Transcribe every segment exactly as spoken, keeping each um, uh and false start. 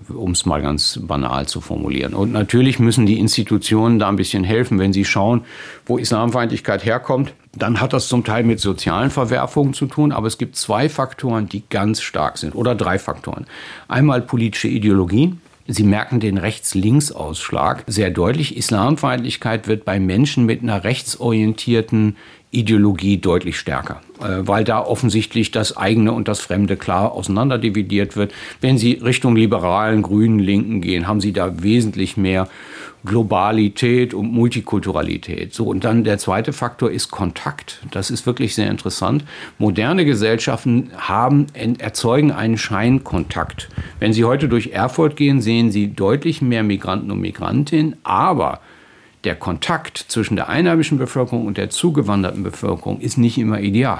um es mal ganz banal zu formulieren. Und natürlich müssen die Institutionen da ein bisschen helfen. Wenn Sie schauen, wo Islamfeindlichkeit herkommt, dann hat das zum Teil mit sozialen Verwerfungen zu tun. Aber es gibt zwei Faktoren, die ganz stark sind, oder drei Faktoren. Einmal politische Ideologie. Sie merken den Rechts-Links-Ausschlag sehr deutlich. Islamfeindlichkeit wird bei Menschen mit einer rechtsorientierten Ideologie deutlich stärker, weil da offensichtlich das eigene und das Fremde klar auseinanderdividiert wird. Wenn Sie Richtung liberalen, grünen, linken gehen, haben Sie da wesentlich mehr Globalität und Multikulturalität. So, und dann der zweite Faktor ist Kontakt. Das ist wirklich sehr interessant. Moderne Gesellschaften haben, erzeugen einen Scheinkontakt. Wenn Sie heute durch Erfurt gehen, sehen Sie deutlich mehr Migranten und Migrantinnen, aber der Kontakt zwischen der einheimischen Bevölkerung und der zugewanderten Bevölkerung ist nicht immer ideal.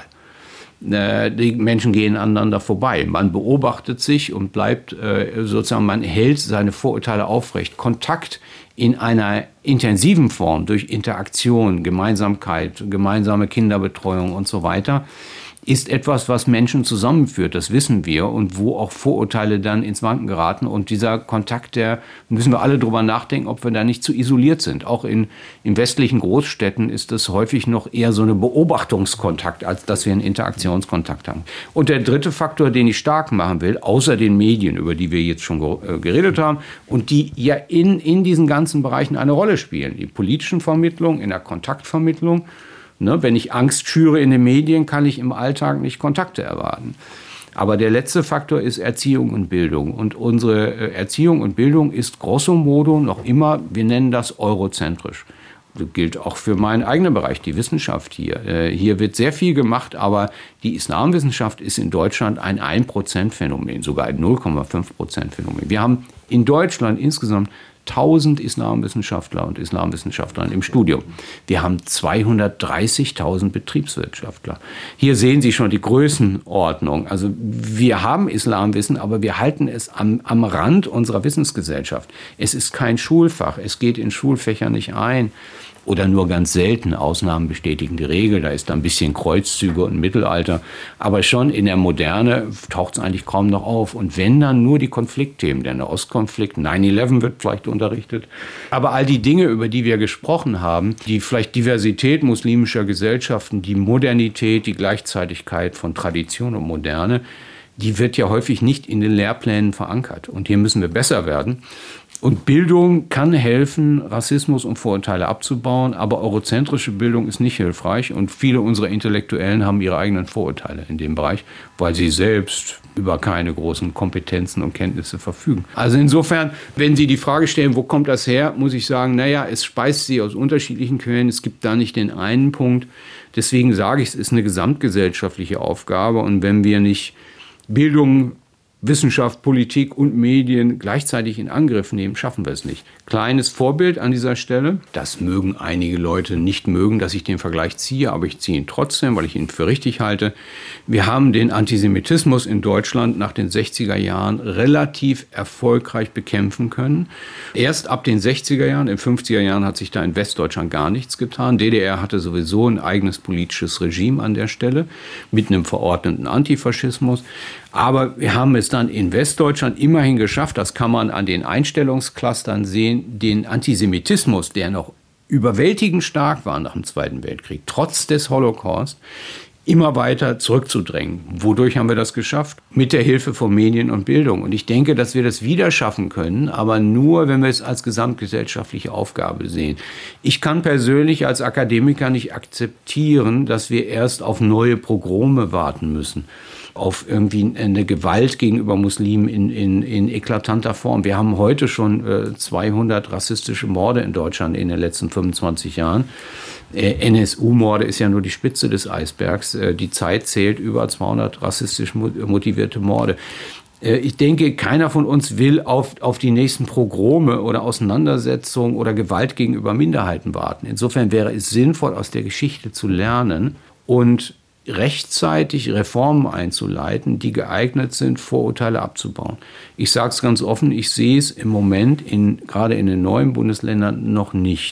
Die Menschen gehen aneinander vorbei. Man beobachtet sich und bleibt sozusagen, man hält seine Vorurteile aufrecht. Kontakt in einer intensiven Form durch Interaktion, Gemeinsamkeit, gemeinsame Kinderbetreuung und so weiter, ist etwas, was Menschen zusammenführt, das wissen wir, und wo auch Vorurteile dann ins Wanken geraten. Und dieser Kontakt, der müssen wir alle drüber nachdenken, ob wir da nicht zu isoliert sind. Auch in, in westlichen Großstädten ist das häufig noch eher so eine Beobachtungskontakt, als dass wir einen Interaktionskontakt haben. Und der dritte Faktor, den ich stark machen will, außer den Medien, über die wir jetzt schon geredet haben, und die ja in, in diesen ganzen Bereichen eine Rolle spielen, die politischen Vermittlung, in der Kontaktvermittlung. Ne, wenn ich Angst schüre in den Medien, kann ich im Alltag nicht Kontakte erwarten. Aber der letzte Faktor ist Erziehung und Bildung. Und unsere Erziehung und Bildung ist grosso modo noch immer, wir nennen das eurozentrisch. Das gilt auch für meinen eigenen Bereich, die Wissenschaft hier. Hier wird sehr viel gemacht, aber die Islamwissenschaft ist in Deutschland ein ein Prozent Phänomen, sogar ein null Komma fünf Prozent Phänomen. Wir haben in Deutschland insgesamt tausend Islamwissenschaftler und Islamwissenschaftler im Studium. Wir haben zweihundertdreißigtausend Betriebswirtschaftler. Hier sehen Sie schon die Größenordnung. Also wir haben Islamwissen, aber wir halten es am, am Rand unserer Wissensgesellschaft. Es ist kein Schulfach. Es geht in Schulfächer nicht ein. Oder nur ganz selten. Ausnahmen bestätigen die Regel. Da ist da ein bisschen Kreuzzüge und Mittelalter. Aber schon in der Moderne taucht es eigentlich kaum noch auf. Und wenn, dann nur die Konfliktthemen. Der Nahostkonflikt, neun elf wird vielleicht unterrichtet. Aber all die Dinge, über die wir gesprochen haben, die vielleicht Diversität muslimischer Gesellschaften, die Modernität, die Gleichzeitigkeit von Tradition und Moderne, die wird ja häufig nicht in den Lehrplänen verankert. Und hier müssen wir besser werden. Und Bildung kann helfen, Rassismus und Vorurteile abzubauen, aber eurozentrische Bildung ist nicht hilfreich. Und viele unserer Intellektuellen haben ihre eigenen Vorurteile in dem Bereich, weil sie selbst über keine großen Kompetenzen und Kenntnisse verfügen. Also insofern, wenn Sie die Frage stellen, wo kommt das her, muss ich sagen, naja, es speist sie aus unterschiedlichen Quellen. Es gibt da nicht den einen Punkt. Deswegen sage ich, es ist eine gesamtgesellschaftliche Aufgabe. Und wenn wir nicht Bildung, Wissenschaft, Politik und Medien gleichzeitig in Angriff nehmen, schaffen wir es nicht. Kleines Vorbild an dieser Stelle. Das mögen einige Leute nicht mögen, dass ich den Vergleich ziehe, aber ich ziehe ihn trotzdem, weil ich ihn für richtig halte. Wir haben den Antisemitismus in Deutschland nach den sechziger Jahren relativ erfolgreich bekämpfen können. Erst ab den sechziger Jahren, in den fünfziger Jahren hat sich da in Westdeutschland gar nichts getan. D D R hatte sowieso ein eigenes politisches Regime an der Stelle mit einem verordneten Antifaschismus. Aber wir haben es dann in Westdeutschland immerhin geschafft, das kann man an den Einstellungsclustern sehen, den Antisemitismus, der noch überwältigend stark war nach dem Zweiten Weltkrieg, trotz des Holocaust, immer weiter zurückzudrängen. Wodurch haben wir das geschafft? Mit der Hilfe von Medien und Bildung. Und ich denke, dass wir das wieder schaffen können, aber nur, wenn wir es als gesamtgesellschaftliche Aufgabe sehen. Ich kann persönlich als Akademiker nicht akzeptieren, dass wir erst auf neue Pogrome warten müssen, auf irgendwie eine Gewalt gegenüber Muslimen in, in, in eklatanter Form. Wir haben heute schon äh, zweihundert rassistische Morde in Deutschland in den letzten fünfundzwanzig Jahren. Äh, N S U-Morde ist ja nur die Spitze des Eisbergs. Äh, die Zeit zählt über zweihundert rassistisch motivierte Morde. Äh, ich denke, keiner von uns will auf, auf die nächsten Pogrome oder Auseinandersetzungen oder Gewalt gegenüber Minderheiten warten. Insofern wäre es sinnvoll, aus der Geschichte zu lernen und rechtzeitig Reformen einzuleiten, die geeignet sind, Vorurteile abzubauen. Ich sage es ganz offen, ich sehe es im Moment, in, gerade in den neuen Bundesländern, noch nicht.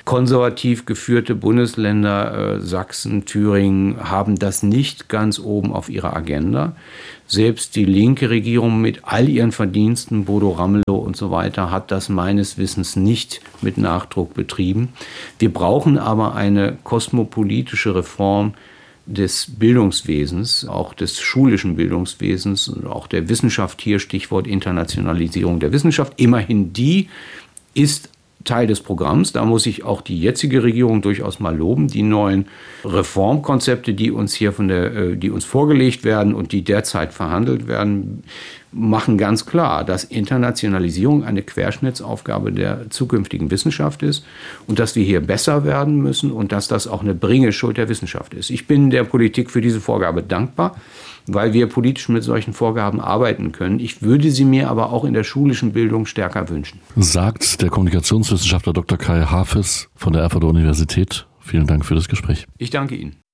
Konservativ geführte Bundesländer, äh, Sachsen, Thüringen, haben das nicht ganz oben auf ihrer Agenda. Selbst die linke Regierung mit all ihren Verdiensten, Bodo Ramelow und so weiter, hat das meines Wissens nicht mit Nachdruck betrieben. Wir brauchen aber eine kosmopolitische Reform des Bildungswesens, auch des schulischen Bildungswesens und auch der Wissenschaft, hier Stichwort Internationalisierung der Wissenschaft. Immerhin die ist Teil des Programms. Da muss ich auch die jetzige Regierung durchaus mal loben. Die neuen Reformkonzepte, die uns hier von der, die uns vorgelegt werden und die derzeit verhandelt werden, machen ganz klar, dass Internationalisierung eine Querschnittsaufgabe der zukünftigen Wissenschaft ist und dass wir hier besser werden müssen und dass das auch eine Bringeschuld der Wissenschaft ist. Ich bin der Politik für diese Vorgabe dankbar, weil wir politisch mit solchen Vorgaben arbeiten können. Ich würde sie mir aber auch in der schulischen Bildung stärker wünschen. Sagt der Kommunikationswissenschaftler Doktor Kai Hafes von der Erfurter Universität. Vielen Dank für das Gespräch. Ich danke Ihnen.